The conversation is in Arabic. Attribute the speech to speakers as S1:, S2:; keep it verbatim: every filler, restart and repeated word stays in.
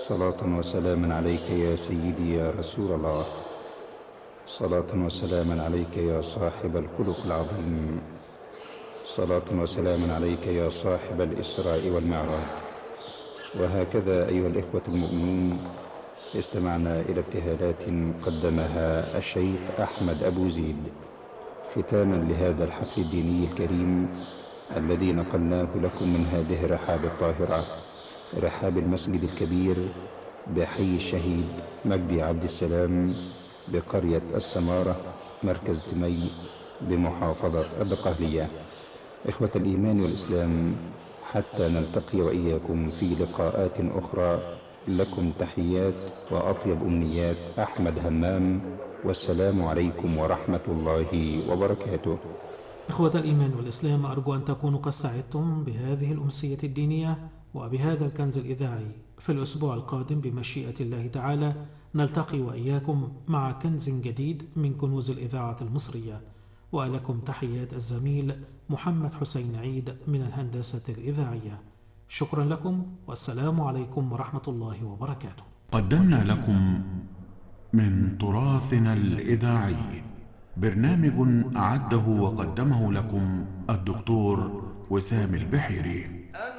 S1: صلاة وسلاما عليك يا سيدي يا رسول الله. صلاة وسلاما عليك يا صاحب الخلق العظيم. صلاة وسلاما عليك يا صاحب الإسراء والمعراج. وهكذا أيها الإخوة المؤمنون، استمعنا إلى ابتهالات قدمها الشيخ أحمد أبو زيد ختاما لهذا الحفل الديني الكريم الذي نقلناه لكم من هذه الرحاب الطاهرة، رحاب المسجد الكبير بحي الشهيد مجدي عبد السلام بقرية السمارة مركز تمي بمحافظة الدقهلية. إخوة الإيمان والإسلام، حتى نلتقي وإياكم في لقاءات أخرى، لكم تحيات وأطيب أمنيات أحمد همام، والسلام عليكم ورحمة الله وبركاته.
S2: إخوة الإيمان والإسلام، أرجو أن تكونوا قد سعدتم بهذه الأمسية الدينية وبهذا الكنز الإذاعي. في الأسبوع القادم بمشيئة الله تعالى نلتقي وإياكم مع كنز جديد من كنوز الإذاعة المصرية. ولكم تحيات الزميل محمد حسين عيد من الهندسة الإذاعية. شكرا لكم، والسلام عليكم ورحمة الله وبركاته.
S3: قدمنا لكم من تراثنا الإذاعي برنامج أعده وقدمه لكم الدكتور وسام البحيري.